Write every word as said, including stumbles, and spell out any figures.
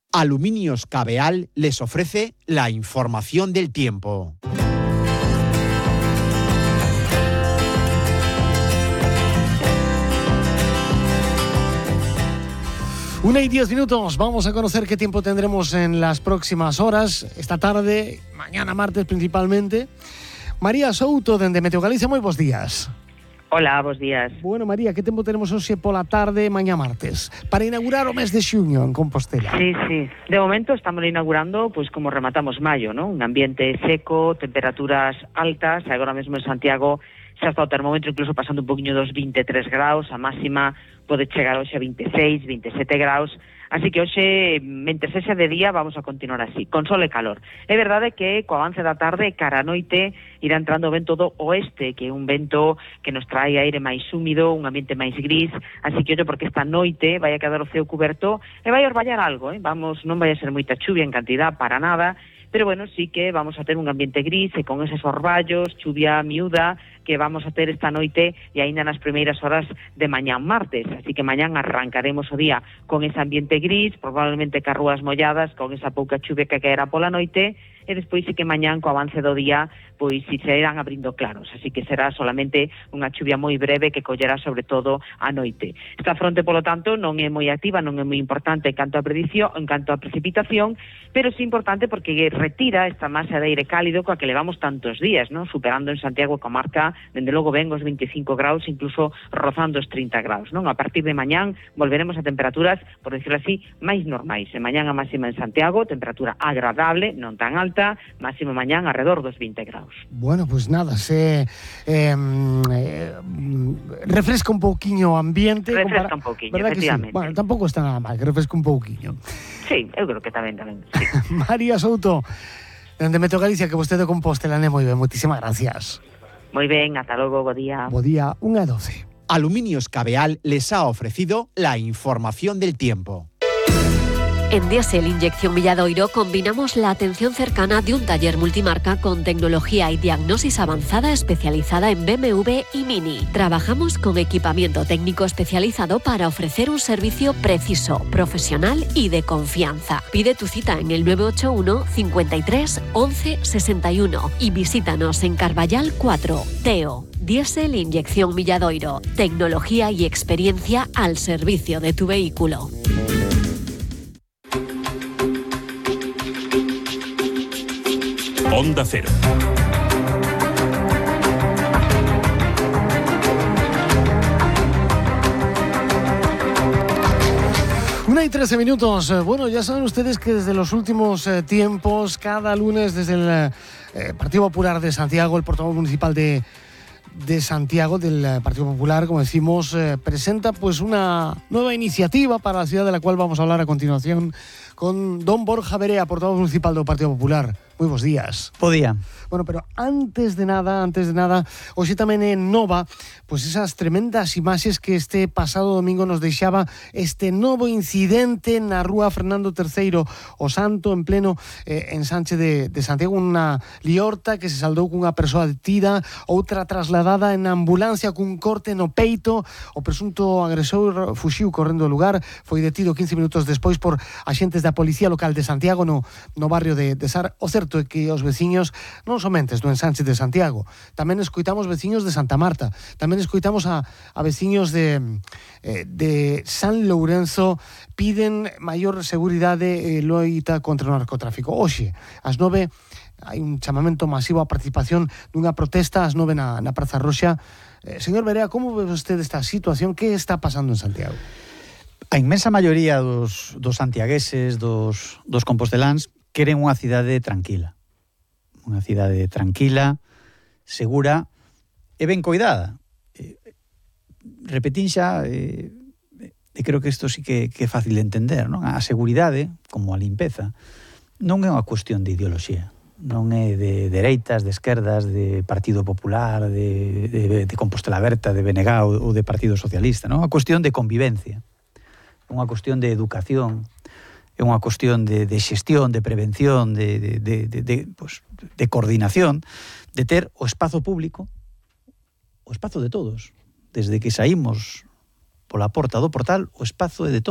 Aluminios Cabeal les ofrece la información del tiempo. Una y diez minutos, vamos a conocer qué tiempo tendremos en las próximas horas, esta tarde, mañana martes principalmente. María Souto, dende Meteo Galicia, moi bons días. Hola, bons días. Bueno, María, que tempo tenemos hoxe pola tarde, mañá martes, para inaugurar o mes de xuño en Compostela? Sí, sí. De momento estamos inaugurando, pues como rematamos maio, ¿no? Un ambiente seco, temperaturas altas, agora mesmo en Santiago xa está o termómetro incluso pasando un poquinho dos vinte e tres graus, a máxima pode chegar hoxe a vinte e seis, vinte e sete graus, así que hoxe, mentre sexa de día, vamos a continuar así, con sol e calor. É verdade que co avance da tarde, cara a noite, irá entrando o vento do oeste, que é un vento que nos trae aire máis húmido, un ambiente máis gris, así que ollo porque esta noite vai a quedar o ceo cuberto e vai a orballar algo, eh? Vamos, non vai a ser moita chuvia en cantidad, para nada, pero bueno, sí que vamos a ter un ambiente gris e con eses orballos, chuvia miúda, que vamos a ter esta noite e aínda nas primeiras horas de mañán martes, así que mañán arrancaremos o día con ese ambiente gris, probablemente cas rúas molladas, con esa pouca chuvia que caerá pola noite, e despois sí que mañán co avance do día pois si se irán abrindo claros, así que será solamente unha chuvia moi breve que collerá sobre todo a noite. Esta fronte, polo tanto, non é moi activa, non é moi importante en canto a predición, en canto a precipitación, pero sí importante porque retira esta masa de aire cálido coa que levamos tantos días, ¿no? Superando en Santiago e comarca, dende logo ven os vinte e cinco graus, incluso rozando os trinta graus, non? A partir de mañán volveremos a temperaturas, por decirlo así, máis normais. E mañán a máxima en Santiago, temperatura agradable, non tan alta, máximo mañán alrededor dos vinte graus. Bueno, pues nada, se eh, eh, refresca un pouquiño o ambiente. Refresca compara... un pouquiño, efectivamente. Sí? Bueno, tampouco está nada mal, que refresca un pouquiño. Sí, eu creo que tamén, tamén. Sí. María Souto, dende Meteo Galicia, que vostede de Compostela, moi ben, moitísimas gracias. Moi ben, ata logo, bo día. Bo día, unha e doce. Aluminios Cabeal les ha ofrecido la información del tiempo. En Diesel Inyección Milladoiro combinamos la atención cercana de un taller multimarca con tecnología y diagnosis avanzada especializada en B M W y Mini. Trabajamos con equipamiento técnico especializado para ofrecer un servicio preciso, profesional y de confianza. Pide tu cita en el nueve ocho uno, cincuenta y tres, once, sesenta y uno y visítanos en Carballal cuatro, Teo. Diesel Inyección Milladoiro. Tecnología y experiencia al servicio de tu vehículo. Onda Cero. Una y trece minutos. Bueno, ya saben ustedes que desde los últimos eh, tiempos, cada lunes desde el eh, Partido Popular de Santiago, el portavoz municipal de, de Santiago, del Partido Popular, como decimos, eh, presenta pues una nueva iniciativa para la ciudad, de la cual vamos a hablar a continuación con don Borja Verea, portavoz municipal del Partido Popular. Muy buenos días. Bo día. Bueno, pero antes de nada, antes de nada, hoxe tamén en Nova, pues esas tremendas imaxes que este pasado domingo nos deixaba este novo incidente na rúa Fernando terceiro, o Santo, en pleno eh, ensanche de, de Santiago, unha liorta que se saldou cunha persoa detida, outra trasladada en ambulancia cun corte no peito. O presunto agresor fuxiu correndo do lugar, foi detido quince minutos despois por axentes da Policía Local de Santiago no, no barrio de, de Sar. O certo é que os veciños non somente do ensanche de Santiago, tamén escoitamos veciños de Santa Marta, tamén escoitamos a, a veciños de, eh, de San Lourenzo, piden maior seguridade e loita contra o narcotráfico. Hoxe, ás nove, hai un chamamento masivo á participación dunha protesta ás nove na, na Praza Roxa. Eh, señor Verea, como ve vostede esta situación? Que está pasando en Santiago? A inmensa maioría dos, dos santiagueses, dos, dos composteláns, queren unha cidade tranquila. Unha cidade tranquila, segura e ben coidada. Eh, repetín xa, eh, e creo que isto sí que, que é fácil de entender, non? A seguridade, como a limpeza, non é unha cuestión de ideoloxía. Non é de dereitas, de esquerdas, de Partido Popular, de, de, de Compostela Aberta, de B N G ou, ou de Partido Socialista, non? É unha cuestión de convivencia. É unha cuestión de educación, é unha cuestión de, de xestión, de prevención, de, de, de, de, de, pues, de coordinación, de ter o espazo público, o espazo de todos. Desde que saímos pola porta do portal, o espazo é de todos.